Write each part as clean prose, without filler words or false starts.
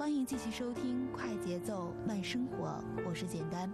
欢迎继续收听快节奏慢生活，我是简单。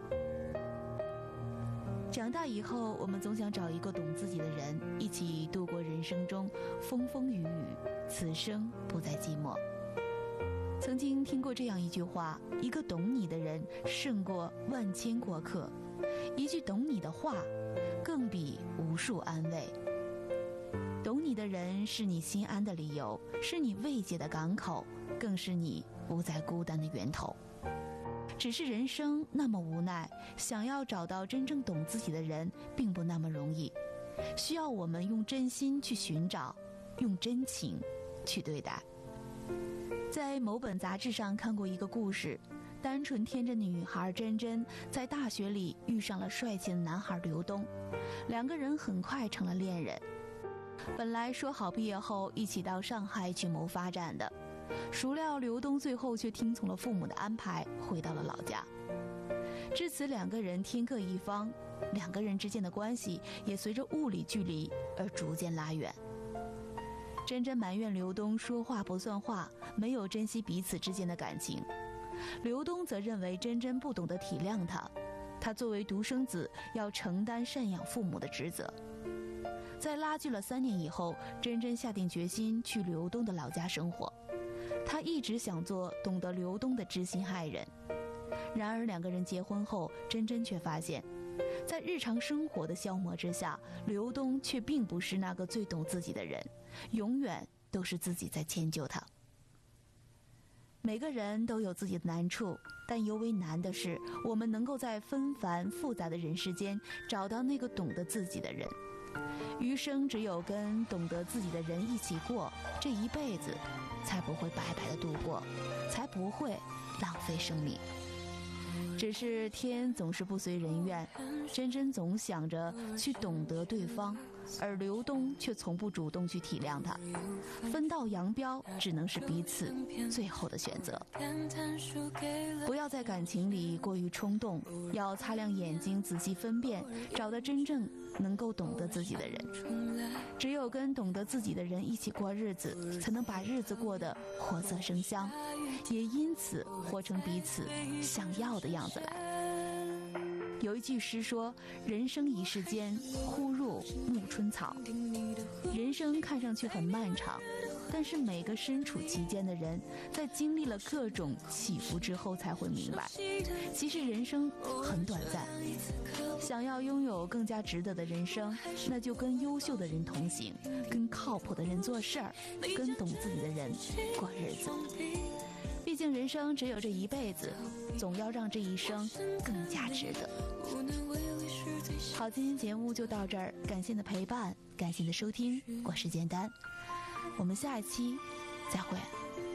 长大以后，我们总想找一个懂自己的人，一起度过人生中风风雨雨，此生不再寂寞。曾经听过这样一句话，一个懂你的人胜过万千过客，一句懂你的话更比无数安慰。懂你的人是你心安的理由，是你慰藉的港口，更是你不再孤单的源头。只是人生那么无奈，想要找到真正懂自己的人并不那么容易，需要我们用真心去寻找，用真情去对待。在某本杂志上看过一个故事，单纯天真的女孩珍珍在大学里遇上了帅气的男孩刘东，两个人很快成了恋人。本来说好毕业后一起到上海去谋发展的，孰料刘东最后却听从了父母的安排，回到了老家。至此两个人天各一方，两个人之间的关系也随着物理距离而逐渐拉远。珍珍埋怨刘东说话不算话，没有珍惜彼此之间的感情。刘东则认为珍珍不懂得体谅他作为独生子要承担赡养父母的职责。在拉锯了3年以后，珍珍下定决心去刘东的老家生活。她一直想做懂得刘东的知心爱人。然而两个人结婚后，珍珍却发现，在日常生活的消磨之下，刘东却并不是那个最懂自己的人，永远都是自己在迁就他。每个人都有自己的难处，但尤为难的是，我们能够在纷繁复杂的人世间找到那个懂得自己的人。余生只有跟懂得自己的人一起过，这一辈子才不会白白的度过，才不会浪费生命。只是天总是不随人愿，珍珍总想着去懂得对方，而刘东却从不主动去体谅他。分道扬镳只能是彼此最后的选择。不要在感情里过于冲动，要擦亮眼睛仔细分辨，找到真正能够懂得自己的人。只有跟懂得自己的人一起过日子，才能把日子过得活色生香，也因此活成彼此想要的样子来。有一句诗说，人生一世间，忽入暮春草。人生看上去很漫长，但是每个身处其间的人，在经历了各种起伏之后才会明白，其实人生很短暂。想要拥有更加值得的人生，那就跟优秀的人同行，跟靠谱的人做事儿，跟懂自己的人过日子。毕竟人生只有这一辈子，总要让这一生更加值得。好，今天节目就到这儿，感谢你的陪伴，感谢你的收听，我是简单，我们下一期再会。